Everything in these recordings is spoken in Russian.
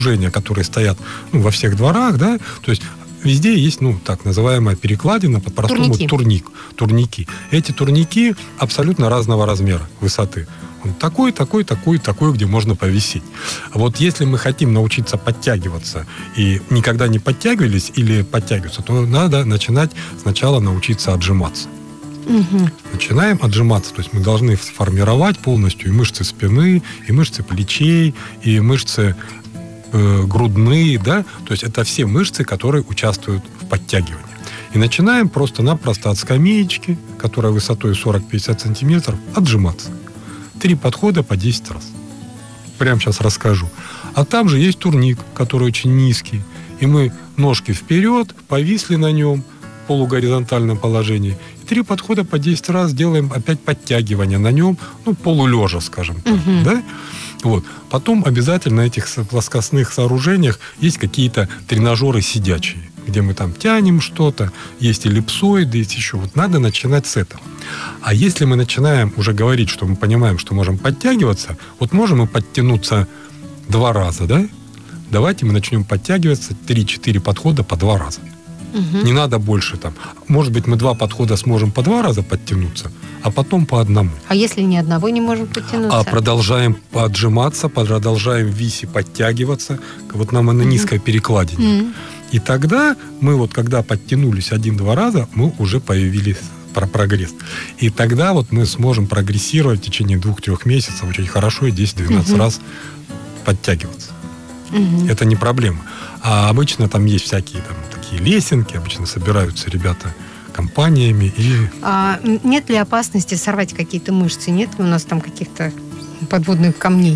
которые стоят во всех дворах, да, то есть везде есть, так называемая перекладина, по-простому турники. Эти турники абсолютно разного размера, высоты. Он такой, где можно повисеть. Вот если мы хотим научиться подтягиваться и никогда не подтягивались или подтягиваться, то надо начинать сначала научиться отжиматься. Начинаем отжиматься, то есть мы должны сформировать полностью и мышцы спины, и мышцы плечей, и мышцы грудные, да, то есть это все мышцы, которые участвуют в подтягивании. И начинаем просто-напросто от скамеечки, которая высотой 40-50 сантиметров, отжиматься. 3 подхода по 10 раз. Прямо сейчас расскажу. А там же есть турник, который очень низкий, и мы ножки вперед, повисли на нем в полугоризонтальном положении. 3 подхода по 10 раз делаем опять подтягивание на нем, полулежа, скажем так, да? Вот. Потом обязательно на этих плоскостных сооружениях есть какие-то тренажеры сидячие, где мы там тянем что-то, есть эллипсоиды, есть еще. Вот надо начинать с этого. А если мы начинаем уже говорить, что мы понимаем, что можем подтягиваться, вот можем мы подтянуться 2 раза, да? Давайте мы начнем подтягиваться 3-4 подхода по 2 раза. Не надо больше там. Может быть, мы 2 подхода сможем по 2 раза подтянуться, а потом по 1. А если ни одного не можем подтянуться? А продолжаем отжиматься, продолжаем в висе подтягиваться. Вот нам на низкой перекладине. И тогда мы вот, когда подтянулись 1-2 раза, мы уже появились прогресс. И тогда вот мы сможем прогрессировать в течение 2-3 месяцев очень хорошо и 10-12 раз подтягиваться. Это не проблема. А обычно там есть всякие там такие лесенки, обычно собираются ребята компаниями. А нет ли опасности сорвать какие-то мышцы? Нет ли у нас там каких-то подводных камней?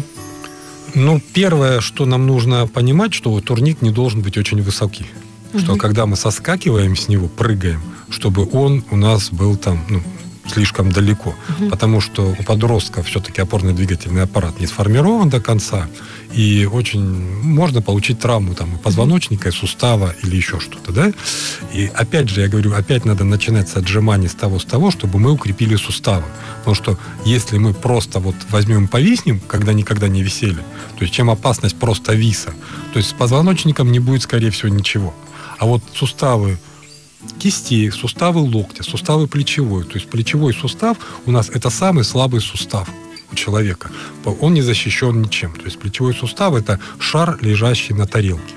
Первое, что нам нужно понимать, что турник не должен быть очень высокий. Что когда мы соскакиваем с него, прыгаем, чтобы он у нас был там, слишком далеко. Потому что у подростков все-таки опорно-двигательный аппарат не сформирован до конца, и очень можно получить травму там, и позвоночника, и сустава, или еще что-то, да? И опять же, я говорю, опять надо начинать с отжиманий с того, чтобы мы укрепили суставы. Потому что если мы просто вот возьмем и повиснем, когда никогда не висели, то есть чем опасность просто виса, то есть с позвоночником не будет, скорее всего, ничего. А вот суставы кисти, суставы локтя, суставы плечевой. То есть плечевой сустав у нас это самый слабый сустав у человека. Он не защищен ничем. То есть плечевой сустав это шар, лежащий на тарелке.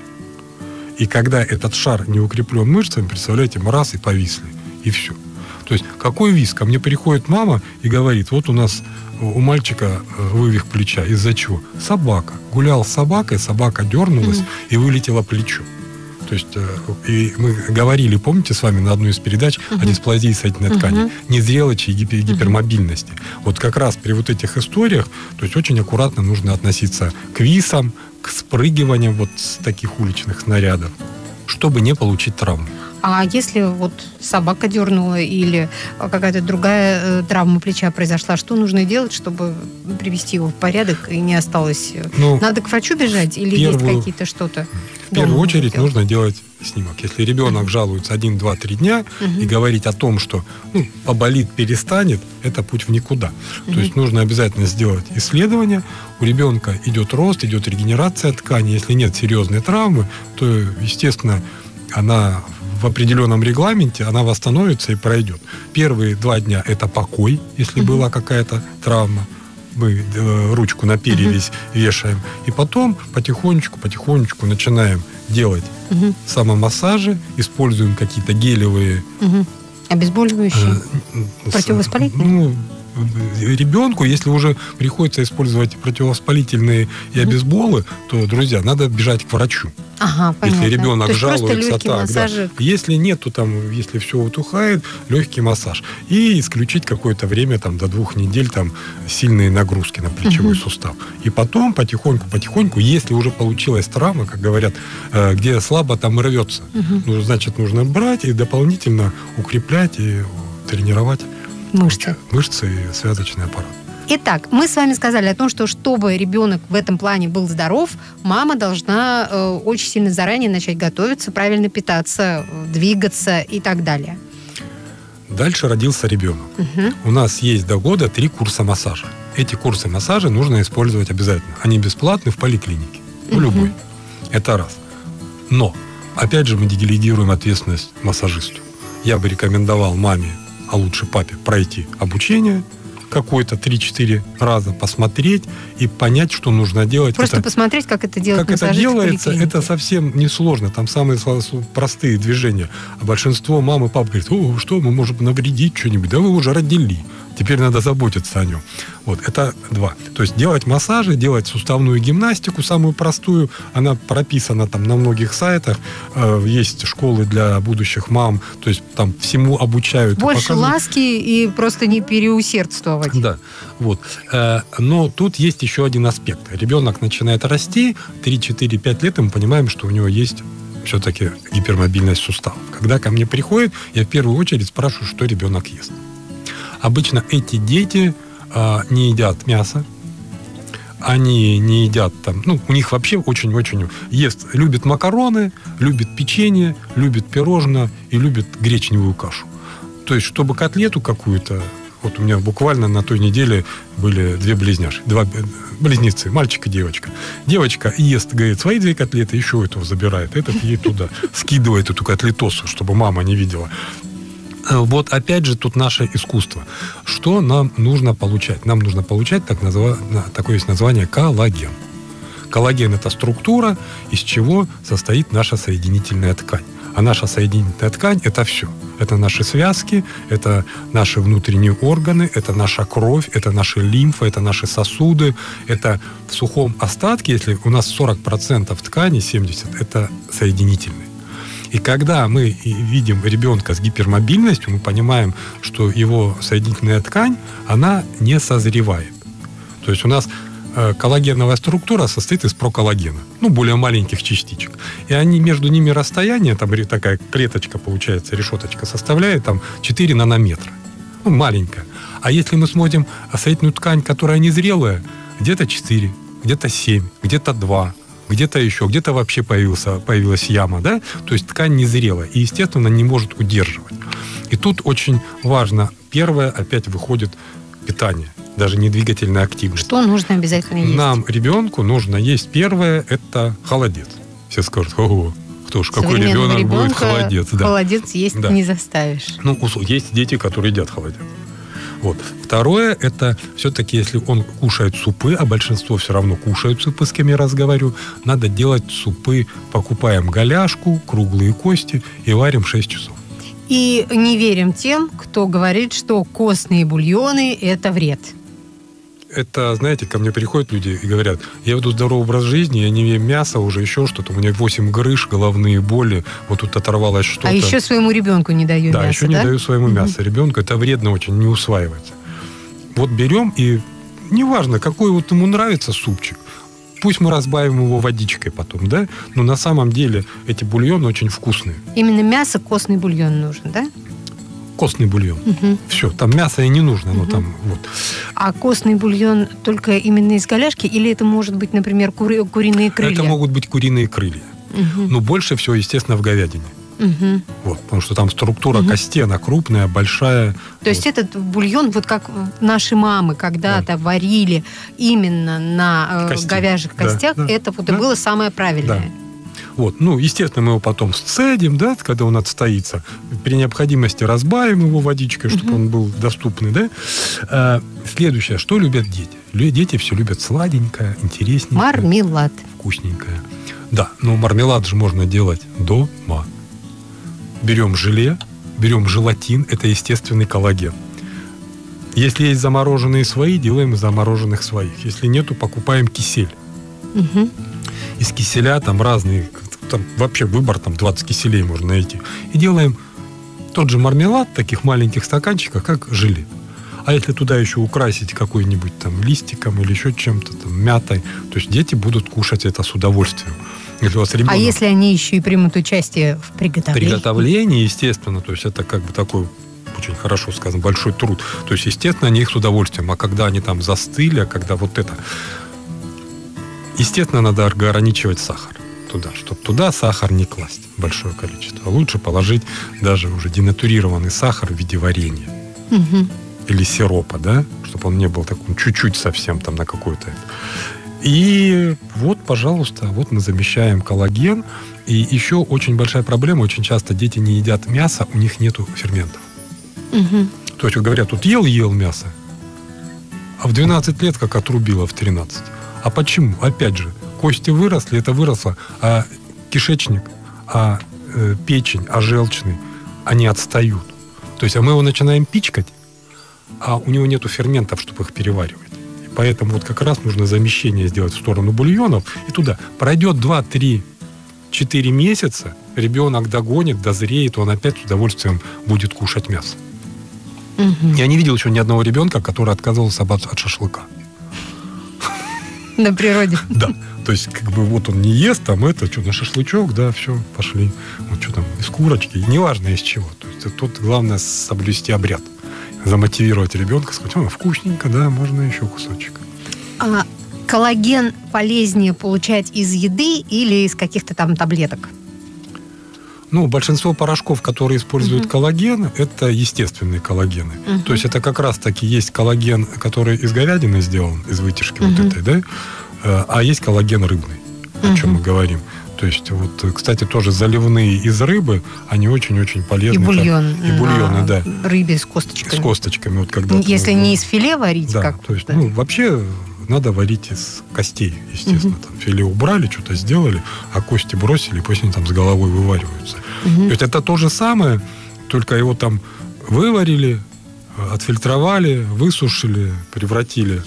И когда этот шар не укреплен мышцами, представляете, мы раз и повисли. И все. То есть какой вис? Ко мне приходит мама и говорит, вот у нас у мальчика вывих плеча. Из-за чего? Собака. Гулял с собакой, собака дернулась и вылетело плечо. То есть, и мы говорили, помните, с вами на одной из передач о дисплазии соединительной ткани, незрелости и гипермобильности. Вот как раз при вот этих историях, то есть очень аккуратно нужно относиться к висам, к спрыгиваниям вот с таких уличных снарядов, чтобы не получить травму. А если вот собака дернула или какая-то другая травма плеча произошла, что нужно делать, чтобы привести его в порядок и не осталось? Надо к врачу бежать или есть какие-то что-то? В первую очередь нужно делать снимок. Если ребенок жалуется 1, 2, 3 дня и говорить о том, что поболит, перестанет, это путь в никуда. То есть нужно обязательно сделать исследование. У ребенка идет рост, идет регенерация ткани. Если нет серьезной травмы, то, естественно, она в определенном регламенте, она восстановится и пройдет. Первые 2 дня это покой, если была какая-то травма. Мы ручку на перевязь вешаем. И потом потихонечку начинаем делать самомассажи, используем какие-то гелевые... Обезболивающие? Противовоспалительные? Ребенку, если уже приходится использовать противовоспалительные и обезболы, то, друзья, надо бежать к врачу. Понятно. Если ребенок жалуется, массажик. Если нет, то там, если все утухает, легкий массаж. И исключить какое-то время, там, до 2 недель, там, сильные нагрузки на плечевой сустав. И потом потихоньку, если уже получилась травма, как говорят, где слабо, там и рвется. Значит, нужно брать и дополнительно укреплять и тренировать мышцы и связочный аппарат. Итак, мы с вами сказали о том, что чтобы ребенок в этом плане был здоров, мама должна очень сильно заранее начать готовиться, правильно питаться, двигаться и так далее. Дальше родился ребенок. У нас есть до года 3 курса массажа. Эти курсы массажа нужно использовать обязательно. Они бесплатны в поликлинике, в любой. Это раз. Но, опять же, мы делегируем ответственность массажисту. Я бы рекомендовал маме, а лучше папе, пройти обучение какое-то 3-4 раза, посмотреть и понять, что нужно делать. Просто посмотреть, как это делать. Как это делается, это совсем несложно. Там самые простые движения. А большинство мам и пап говорят: что, мы можем навредить что-нибудь? Да вы уже родили. Теперь надо заботиться о нем. Вот, это 2. То есть делать массажи, делать суставную гимнастику, самую простую. Она прописана там на многих сайтах. Есть школы для будущих мам. То есть там всему обучают. Больше ласки и просто не переусердствовать. Да. Вот. Но тут есть еще один аспект. Ребенок начинает расти, 3-4-5 лет, и мы понимаем, что у него есть все-таки гипермобильность суставов. Когда ко мне приходит, я в первую очередь спрашиваю, что ребенок ест. Обычно эти дети не едят мясо, они не едят там, у них вообще очень-очень любят макароны, любят печенье, любят пирожное и любят гречневую кашу. То есть, чтобы котлету какую-то, вот у меня буквально на той неделе были 2 близнецы, мальчик и девочка. Девочка ест, говорит, свои 2 котлеты, еще этого забирает, этот ей туда скидывает эту котлетосу, чтобы мама не видела. Вот опять же тут наше искусство. Что нам нужно получать? Нам нужно получать такое есть название коллаген. Коллаген – это структура, из чего состоит наша соединительная ткань. А наша соединительная ткань – это все. Это наши связки, это наши внутренние органы, это наша кровь, это наши лимфа, это наши сосуды. Это в сухом остатке, если у нас 40% ткани, 70% – это соединительные. И когда мы видим ребенка с гипермобильностью, мы понимаем, что его соединительная ткань, она не созревает. То есть у нас коллагеновая структура состоит из проколлагена, более маленьких частичек. И они между ними расстояние, там такая клеточка получается, решеточка, составляет там 4 нанометра. Маленькая. А если мы смотрим соединительную ткань, которая незрелая, где-то 4, где-то 7, где-то 2. Где-то еще, где-то вообще появилась яма, да? То есть ткань незрелая и, естественно, не может удерживать. И тут очень важно, первое, опять выходит питание, даже не двигательная активность. Что нужно обязательно есть? Нам, ребенку, нужно есть первое, это холодец. Все скажут: кто ж, какой ребенок будет холодец? Да. Холодец есть не заставишь. Есть дети, которые едят холодец. Вот. Второе, это все-таки, если он кушает супы, а большинство все равно кушают супы, с кем я разговариваю, надо делать супы, покупаем голяшку, круглые кости и варим 6 часов. И не верим тем, кто говорит, что костные бульоны – это вред. Это, знаете, ко мне приходят люди и говорят: я веду здоровый образ жизни, я не ем мясо, уже еще что-то, у меня 8 грыж, головные боли, вот тут оторвалось что-то. А еще своему ребенку не даю мясо, еще не даю своему мясо. Ребенку это вредно очень, не усваивается. Вот берем и неважно, какой вот ему нравится супчик, пусть мы разбавим его водичкой потом, да, но на самом деле эти бульоны очень вкусные. Именно мясо, костный бульон нужен, да? Костный бульон. Все, там мясо и не нужно, но там вот. А костный бульон только именно из голяшки, или это может быть, например, куриные крылья? Это могут быть куриные крылья. Но больше всего, естественно, в говядине. Вот, потому что там структура кости, она крупная, большая. То есть этот бульон, вот как наши мамы когда-то варили именно на говяжьих костях, это вот и было самое правильное. Да. Вот, естественно, мы его потом сцедим, да, когда он отстоится. При необходимости разбавим его водичкой, чтобы он был доступный, да. Следующее, что любят дети? Дети все любят сладенькое, интересненькое. Мармелад. Вкусненькое. Да, но мармелад же можно делать дома. Берем желе, берем желатин, это естественный коллаген. Если есть замороженные свои, делаем из замороженных своих. Если нету, покупаем кисель. Из киселя там разные, там вообще выбор, там 20 киселей можно найти. И делаем тот же мармелад в таких маленьких стаканчиках, как желе. А если туда еще украсить какой-нибудь там листиком или еще чем-то, там, мятой, то есть дети будут кушать это с удовольствием. Если у вас ребенок... А если они еще и примут участие в приготовлении? Приготовлении, естественно, то есть это как бы такой, очень хорошо сказано, большой труд. То есть, естественно, они их с удовольствием. А когда они там застыли, а когда вот это... Естественно, надо ограничивать сахар туда, чтобы туда сахар не класть большое количество. Лучше положить даже уже денатурированный сахар в виде варенья. Или сиропа, да, чтобы он не был таким чуть-чуть совсем там на какой-то. И вот, пожалуйста, вот мы замещаем коллаген. И еще очень большая проблема, очень часто дети не едят мясо, у них нету ферментов. Угу. То есть, говорят, тут ел мясо, а в 12 лет как отрубило в 13. А почему? Опять же, кости выросли, это выросло, а кишечник, а печень, а желчный, они отстают. То есть, а мы его начинаем пичкать, а у него нету ферментов, чтобы их переваривать. И поэтому вот как раз нужно замещение сделать в сторону бульонов и туда. Пройдет 2-3-4 месяца, ребенок догонит, дозреет, он опять с удовольствием будет кушать мясо. Угу. Я не видел еще ни одного ребенка, который отказывался от шашлыка. На природе. Да. То есть, как бы, вот он не ест, там это, что, на шашлычок, да, все, пошли. Вот что там, из курочки, неважно из чего. То есть, тут главное соблюсти обряд. Замотивировать ребенка, сказать, вкусненько, да, можно еще кусочек. А коллаген полезнее получать из еды или из каких-то там таблеток? Ну, большинство порошков, которые используют коллаген, это естественные коллагены. То есть, это как раз-таки есть коллаген, который из говядины сделан, из вытяжки вот этой, да, а есть коллаген рыбный, о чем мы говорим. То есть, вот, кстати, тоже заливные из рыбы, они очень-очень полезны. И бульон. И бульоны, да. Рыбе с косточками. С косточками. Вот, когда если не из филе варить, да, как? То есть, вообще надо варить из костей, естественно. Там филе убрали, что-то сделали, а кости бросили, и пусть они там с головой вывариваются. То есть, это то же самое, только его там выварили, отфильтровали, высушили, превратили.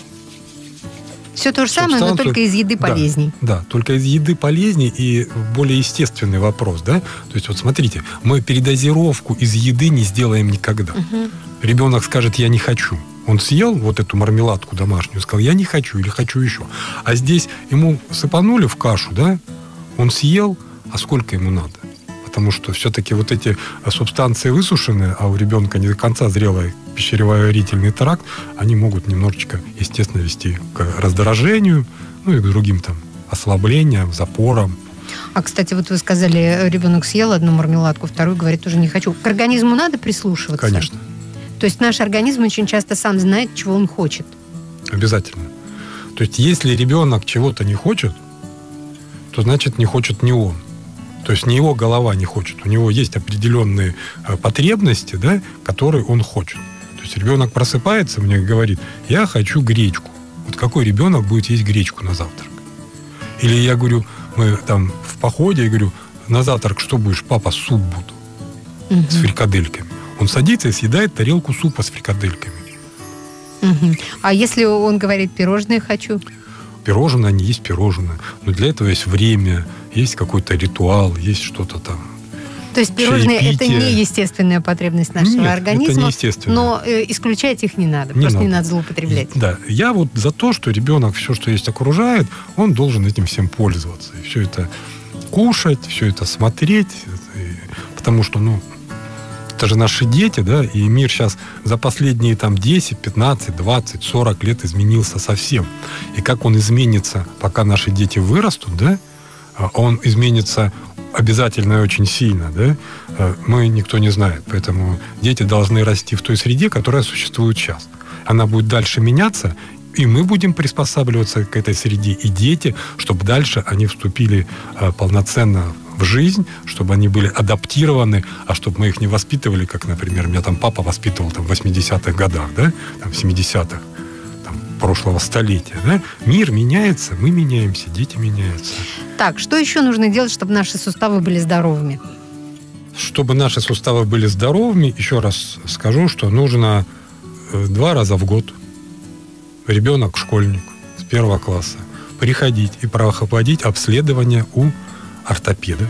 Все то же самое, но только из еды полезней. Да, только из еды полезней и более естественный вопрос, да? То есть, вот смотрите, мы передозировку из еды не сделаем никогда. Ребенок скажет, я не хочу. Он съел вот эту мармеладку домашнюю, сказал, я не хочу или хочу еще. А здесь ему сыпанули в кашу, да? Он съел, а сколько ему надо? Потому что все-таки вот эти субстанции высушенные, а у ребенка не до конца зрелый пищеварительный тракт, они могут немножечко, естественно, вести к раздражению, ну и к другим там ослаблениям, запорам. А, кстати, вот вы сказали, ребенок съел одну мармеладку, вторую, говорит, тоже не хочу. К организму надо прислушиваться? Конечно. То есть наш организм очень часто сам знает, чего он хочет? Обязательно. То есть если ребенок чего-то не хочет, то значит не хочет не он. То есть не его голова не хочет. У него есть определенные потребности, да, которые он хочет. То есть ребенок просыпается, мне говорит, я хочу гречку. Вот какой ребенок будет есть гречку на завтрак? Или я говорю, мы там в походе, я говорю, на завтрак что будешь? Папа, суп буду. С фрикадельками. Он садится и съедает тарелку супа с фрикадельками. А если он говорит, пирожные хочу? Пирожное, они есть пирожное. Но для этого есть время, есть какой-то ритуал, есть что-то там. То есть пирожные – это не естественная потребность нашего организма, это не естественно. Но исключать их не надо, не надо злоупотреблять. Да, я вот за то, что ребенок все, что есть, окружает, он должен этим всем пользоваться. И все это кушать, все это смотреть, потому что, это же наши дети, да, и мир сейчас за последние там 10, 15, 20, 40 лет изменился совсем. И как он изменится, пока наши дети вырастут, да, он изменится обязательно и очень сильно, да, мы никто не знает. Поэтому дети должны расти в той среде, которая существует сейчас. Она будет дальше меняться, и мы будем приспосабливаться к этой среде, и дети, чтобы дальше они вступили полноценно в жизнь, чтобы они были адаптированы, а чтобы мы их не воспитывали, как, например, меня там папа воспитывал там, в 80-х годах, да, там, в 70-х там, прошлого столетия. Да? Мир меняется, мы меняемся, дети меняются. Так, что еще нужно делать, чтобы наши суставы были здоровыми? Чтобы наши суставы были здоровыми, еще раз скажу, что нужно 2 раза в год ребенок, школьник с 1 класса приходить и проходить обследование у ортопеда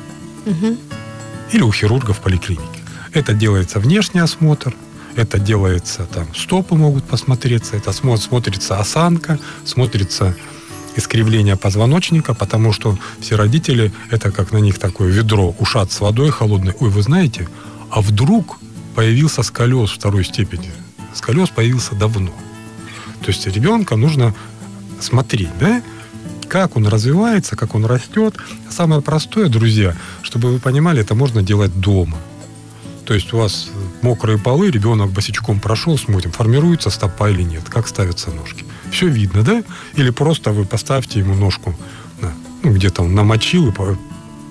или у хирурга в поликлинике. Это делается внешний осмотр, это делается там стопы могут посмотреться, это смотрится осанка, смотрится искривление позвоночника, потому что все родители, это как на них такое ведро, ушат с водой холодной. Ой, вы знаете, а вдруг появился сколиоз 2 степени. Сколиоз появился давно. То есть ребенка нужно смотреть, да, как он развивается, как он растет. Самое простое, друзья, чтобы вы понимали, это можно делать дома. То есть у вас мокрые полы, ребенок босичком прошел, смотрим, формируется стопа или нет, как ставятся ножки. Все видно, да? Или просто вы поставьте ему ножку, где-то он намочил и